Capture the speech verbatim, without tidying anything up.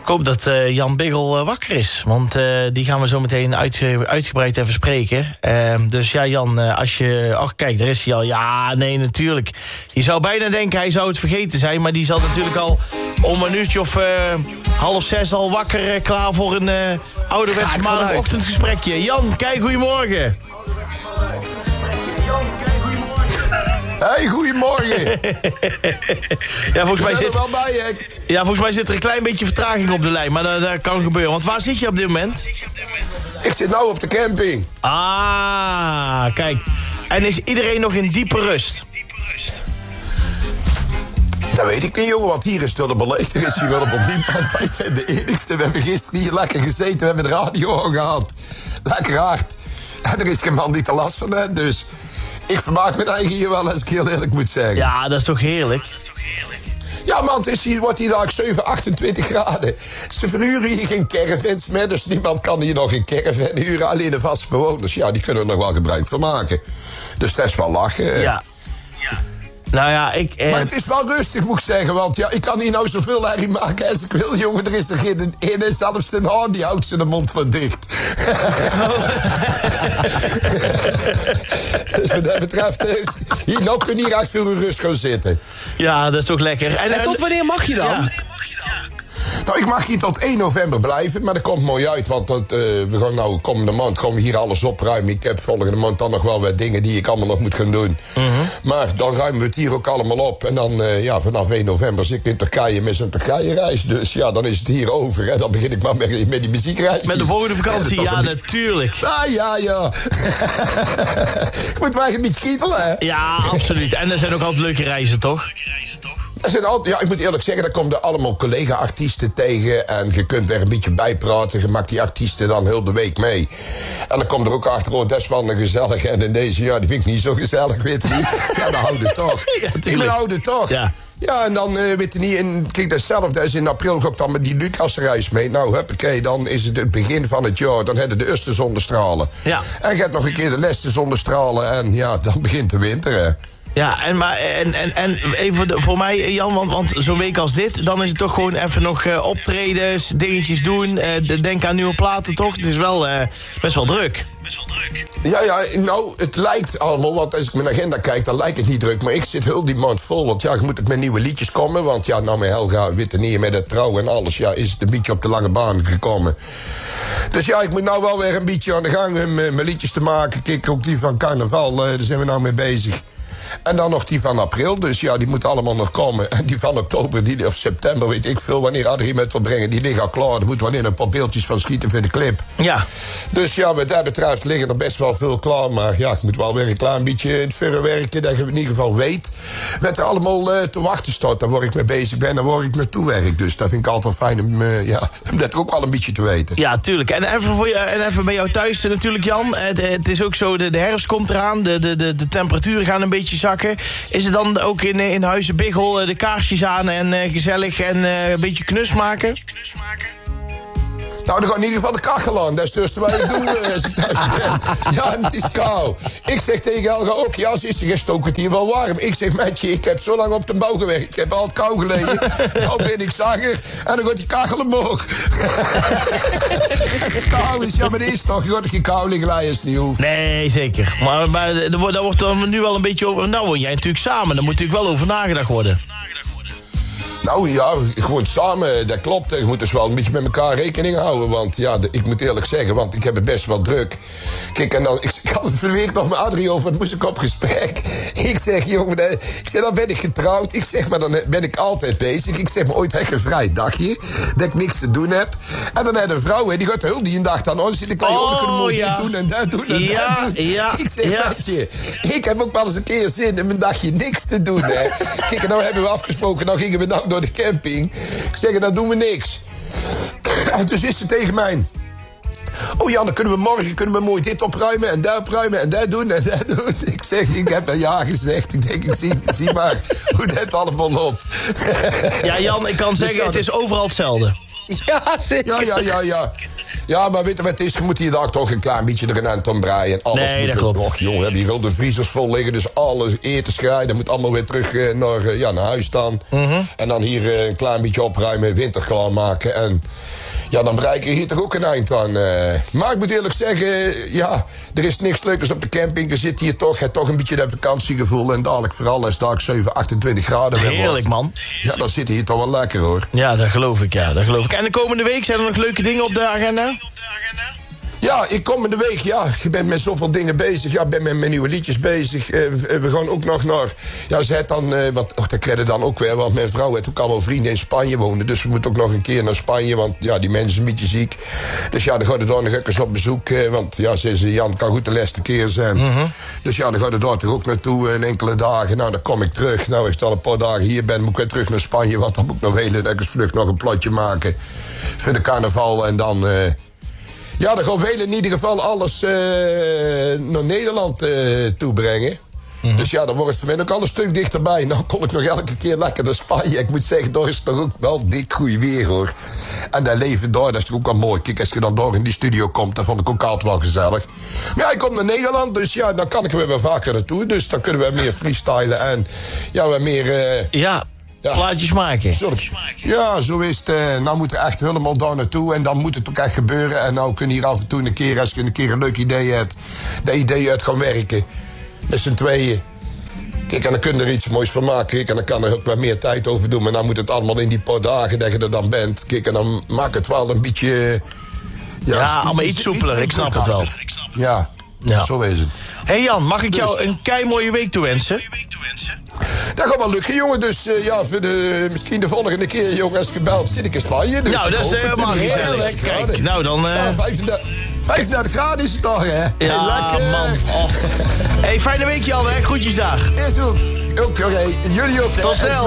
Ik hoop dat uh, Jan Biggel uh, wakker is. Want uh, die gaan we zo meteen uitge- uitgebreid even spreken. Uh, dus ja, Jan, uh, als je... Ach, kijk, daar is hij al. Ja, nee, natuurlijk. Je zou bijna denken, hij zou het vergeten zijn. Maar die zal natuurlijk al om een uurtje of uh, half zes al wakker... Uh, klaar voor een uh, ouderwetse maandagochtendgesprekje. Jan, kijk, goedemorgen. Hey, goedemorgen. ja, volgens mij zit, er wel bij, hè? Ja, volgens mij zit er een klein beetje vertraging op de lijn. Maar dat, dat kan gebeuren. Want waar zit je op dit moment? Ik zit nou op de camping. Ah, kijk. En is iedereen nog in diepe rust? Dat weet ik niet, jongen, want hier is door de beleid. Er is hier wel op niemand. Wij zijn de enigste. We hebben gisteren hier lekker gezeten. We hebben de radio al gehad. Lekker hard. En er is geen man die te last van heeft, dus... Ik vermaak mijn eigen hier wel, als ik heel eerlijk moet zeggen. Ja, dat is toch heerlijk? Ja, man, het is hier, wordt hier daar zeven, achtentwintig graden. Ze verhuren hier geen caravans meer, dus niemand kan hier nog een caravan huren. Alleen de vaste bewoners, ja, die kunnen er nog wel gebruik van maken. Dus dat is wel lachen. Ja. ja. Nou ja, ik... Eh... Maar het is wel rustig, moet ik zeggen, want ja, ik kan hier nou zoveel herrie maken als ik wil, jongen. Er is er geen ene, zelfs de haan, die houdt zijn mond van dicht. Dus wat dat betreft, is, hier, nou kun je hier echt veel in rust gaan zitten. Ja, dat is toch lekker. En, en tot wanneer mag je dan? Ja. Nou, ik mag hier tot één november blijven, maar dat komt mooi uit, want dat, uh, we gaan nou komende maand gaan we hier alles opruimen. Ik heb volgende maand dan nog wel wat dingen die ik allemaal nog moet gaan doen. Mm-hmm. Maar dan ruimen we het hier ook allemaal op. En dan, uh, ja, vanaf één november zit ik in Turkije met zo'n Turkije-reis. Dus ja, dan is het hier over. En dan begin ik maar met, met die muziekreis. Met de volgende vakantie, ja, een... natuurlijk. Ah, ja, ja. Ik moet maar een beetje kietelen, hè? Ja, absoluut. En er zijn ook altijd leuke reizen, toch? Er zijn altijd, ja, ik moet eerlijk zeggen, daar komen er allemaal collega-artiesten tegen. En je kunt weer een beetje bijpraten. Je maakt die artiesten dan heel de week mee. En dan komt er ook achter, oh, dat is wel een gezellig. En in deze, ja, die vind ik niet zo gezellig, weet je niet. Ja, dan houden het toch. Ja, ik ben houden toch. Ja. Ja, en dan uh, weet je niet, en kijk, dat zelf, dat is in april ook dan met die Lucasreis mee. Nou, huppakee, dan is het het begin van het jaar. Dan hebben de eerste zonnestralen. Ja. En je hebt nog een keer de laatste zonnestralen. En ja, dan begint de winter, hè. Ja, en, maar, en, en, en even voor mij, Jan, want, want zo'n week als dit... dan is het toch gewoon even nog uh, optredens, dingetjes doen. Uh, denk aan nieuwe platen, toch? Het is wel uh, best wel druk. Best wel druk. Ja, ja, nou, het lijkt allemaal, want als ik mijn agenda kijk... dan lijkt het niet druk, maar ik zit heel die maand vol. Want ja, je moet het met nieuwe liedjes komen. Want ja, nou met Helga, witte niet met het trouw en alles... ja, is het een beetje op de lange baan gekomen. Dus ja, ik moet nou wel weer een beetje aan de gang om uh, mijn liedjes te maken. Kijk, ook die van carnaval, uh, daar zijn we nou mee bezig. En dan nog die van april, dus ja, die moeten allemaal nog komen. En die van oktober, die, of september, weet ik veel... wanneer Adrie met wil brengen, die liggen al klaar. Er moeten alleen een paar beeldjes van schieten voor de clip. Ja. Dus ja, wat dat betreft liggen er best wel veel klaar. Maar ja, ik moet wel weer een klein beetje in het verre werken... dat je in ieder geval weet wat er allemaal uh, te wachten staat. Daar word ik mee bezig ben, daar word ik naartoe werk. Dus dat vind ik altijd fijn om, uh, ja, om dat ook wel een beetje te weten. Ja, tuurlijk. En even, voor je, en even bij jou thuis natuurlijk, Jan. Het, het is ook zo, de, de herfst komt eraan. De, de, de, de temperaturen gaan een beetje zakken. Is het dan ook in, in Huizen Biggel de kaarsjes aan en uh, gezellig en uh, een beetje knus maken? Nou, dan gaat in ieder geval de kachel aan. Dat is dus wat ik doe uh, als ik thuis ben. Ja, en het is kou. Ik zeg tegen Helga ook, ja, ze is gestoken het hier wel warm. Ik zeg, metje, ik heb zo lang op de bouw gewerkt. Ik heb altijd kou gelegen. Nou ben ik zanger. En dan gaat die kachel omhoog. Kou is, ja, maar dat is toch. Je gaat geen kou liggen als het niet hoeft. Nee, zeker. Maar, maar daar wordt er nu wel een beetje over... Nou, woon jij natuurlijk samen. Daar moet natuurlijk wel over nagedacht worden. Nou ja, gewoon samen, dat klopt. Je moet dus wel een beetje met elkaar rekening houden. Want ja, de, ik moet eerlijk zeggen, want ik heb het best wel druk. Kijk, en dan, ik, ik had het verweerd nog met Adrie over, het moest ik op gesprek. Ik zeg, jongen, dat, ik zeg, dan ben ik getrouwd. Ik zeg, maar dan ben ik altijd bezig. Ik zeg, maar ooit heb ik een vrij dagje, dat ik niks te doen heb. En dan heb je een vrouw, hè, die gaat heel die een dag dan on zitten. Oh, oh, kunnen we ja. dit doen en dat doen en ja, dat doen. Ja, ik zeg, ja. je, ik heb ook wel eens een keer zin om een dagje niks te doen, hè. Kijk, en nou hebben we afgesproken, nou gingen we nou door de camping. Ik zeg, dan doen we niks. En toen zit ze tegen mij. Oh ja, dan kunnen we morgen kunnen we mooi dit opruimen en dat opruimen en dat doen en dat doen. Ik zeg, ik heb een ja gezegd. Ik denk, ik zie, zie maar hoe dit allemaal loopt. Ja, Jan, ik kan zeggen, dus ja, het is overal hetzelfde. Ja, zeker. Ja, ja, ja, ja. Ja, maar weet je wat het is? Je moet hier daar toch een klein beetje erin aan tom breien. Alles Nee, moet dat klopt. Och, jongen, we hebben hier al de vriezers vol liggen. Dus alles eten schrijden. Dat moet allemaal weer terug uh, naar, uh, ja, naar huis staan. Mm-hmm. En dan hier uh, een klein beetje opruimen, winter klaarmaken. En ja, dan bereik je hier toch ook een eind aan. Uh. Maar ik moet eerlijk zeggen, uh, ja, er is niks leukers op de camping. Je zit hier toch, het toch een beetje dat vakantiegevoel. En dadelijk vooral als het zeven, achtentwintig graden weer wordt. Heerlijk, man. Ja, dan zit hier toch wel lekker, hoor. Ja, dat geloof ik, ja, dat geloof ik. En de komende week zijn er nog leuke dingen op de agenda? Ja, ik komende week, ja, je bent met zoveel dingen bezig. Ja, ik ben met mijn nieuwe liedjes bezig. Uh, we gaan ook nog naar, ja, ze heeft dan, uh, wat, och, dat krijg je dan ook weer, want mijn vrouw heeft ook allemaal vrienden in Spanje wonen. Dus we moeten ook nog een keer naar Spanje, want ja, die mensen zijn een beetje ziek. Dus ja, dan gaat het daar nog eens op bezoek, uh, want ja, ze zei, Jan, kan goed de laatste keer zijn. Mm-hmm. Dus ja, dan gaat het daar toch ook naartoe uh, in enkele dagen. Nou, dan kom ik terug. Nou, als ik al een paar dagen hier ben, moet ik weer terug naar Spanje, want dan moet ik nog heel ergens vlug nog een plotje maken voor de carnaval en dan... Uh, Ja, dan gaan we in ieder geval alles uh, naar Nederland uh, toebrengen. Mm-hmm. Dus ja, dan wordt het voor mij ook al een stuk dichterbij. Nou kom ik nog elke keer lekker naar Spanje. Ik moet zeggen, daar is toch ook wel dik goed weer, hoor. En dat leven daar, dat is toch ook wel mooi. Kijk, als je dan door in die studio komt, dan vond ik ook altijd wel gezellig. Maar ja, ik kom naar Nederland, dus ja, dan kan ik er weer vaker naartoe. Dus dan kunnen we meer freestylen en ja, we meer... Uh, ja. Ja. Plaatjes maken. Zo, ja, zo is het. Uh, nou moet er echt helemaal daar naartoe. En dan moet het ook echt gebeuren. En nou kun je hier af en toe een keer, als je een keer een leuk idee hebt, dat idee uit gaan werken. Met z'n tweeën. Kijk, en dan kun je er iets moois van maken. Kijk, en dan kan er ook wat meer tijd over doen. Maar dan moet het allemaal in die paar dagen dat je er dan bent. Kijk, en dan maakt het wel een beetje... Ja, ja allemaal iets soepeler. Ik snap het wel. Ja, ja, zo is het. Hé hey Jan, mag ik jou dus een kei mooie week toewensen? Dat gaat wel lukken, jongen. Dus uh, ja, voor de, misschien de volgende keer, jongen, als gebeld zit ik in Spanje. Dus nou, dat is helemaal gezellig. Kijk, nou dan... Uh... Ja, vijfendertig graden is het toch, hè? Ja, hey, lekker. Man. Oh. Hey, fijne week, Jan, hè? Groetjes daar. Eerst ook. Oké, okay. Jullie ook, hè? Tot snel.